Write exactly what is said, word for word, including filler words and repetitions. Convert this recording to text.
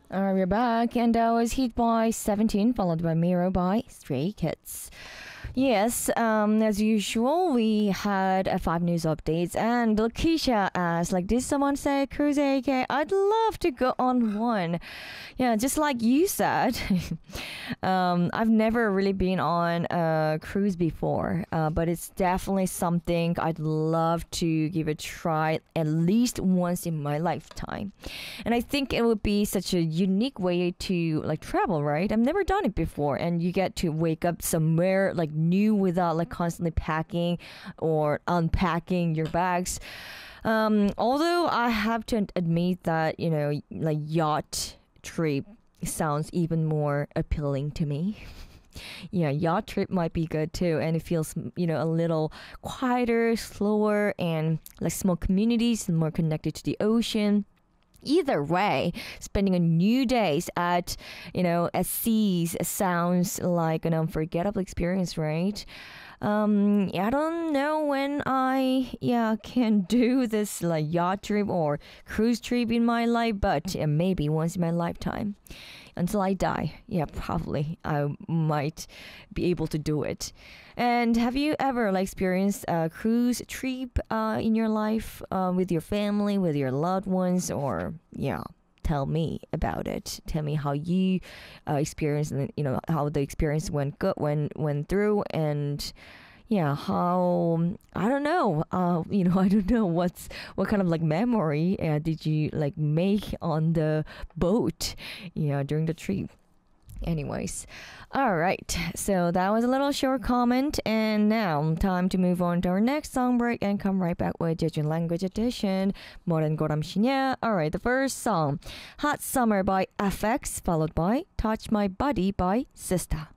Alright, we're back, and that was Heat by seventeen, followed by Miro by Stray Kids. Yes, um, as usual, we had uh, five news updates, and Lakeisha asked, like, did someone say cruise A K? I'd love to go on one. Yeah, just like you said, um, I've never really been on a cruise before, uh, but it's definitely something I'd love to give a try at least once in my lifetime. And I think it would be such a unique way to like travel, right? I've never done it before, and you get to wake up somewhere like new without like constantly packing or unpacking your bags. Um, although I have to admit that, you know, like yacht trip sounds even more appealing to me. Yeah, yacht trip might be good too, and it feels, you know, a little quieter, slower, and like small communities, more connected to the ocean. Either way, spending a new days at, you know, at seas sounds like an unforgettable experience, right? Um, I don't know when I, yeah, can do this like yacht trip or cruise trip in my life, but uh, maybe once in my lifetime. Until I die, yeah, probably I might be able to do it. And have you ever like experienced a cruise trip uh, in your life uh, with your family, with your loved ones, or yeah? Tell me about it. Tell me how you uh, experienced, and you know how the experience went good, went went through, and yeah, how I don't know. Uh, you know, I don't know what's what kind of like memory uh, did you like make on the boat, yeah, during the trip. Anyways, all right. So that was a little short comment, and now time to move on to our next song break and come right back with Jeju Language Edition. 모른 고람시냐. All right, the first song, Hot Summer by F X, followed by Touch My Body by Sista.